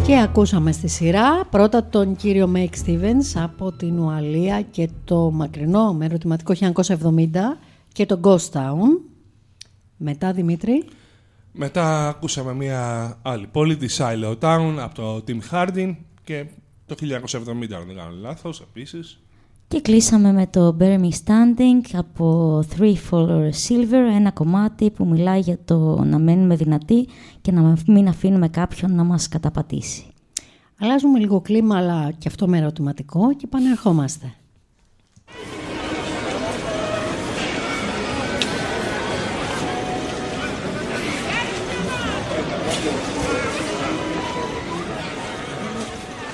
Και ακούσαμε στη σειρά πρώτα τον κύριο Make Stevens από την Ουαλία και το μακρινό με ερωτηματικό 1970 και το Ghost Town. Μετά, Δημήτρη. Μετά ακούσαμε μια άλλη πόλη, τη Shiloh Town, από το Tim Hardin και το 1970, αν δεν κάνω λάθος, επίσης. Και κλείσαμε με το Bury Me Standing από Three Followers Silver, ένα κομμάτι που μιλάει για το να μένουμε δυνατοί και να μην αφήνουμε κάποιον να μας καταπατήσει. Αλλάζουμε λίγο κλίμα, αλλά και αυτό με ερωτηματικό και επανερχόμαστε.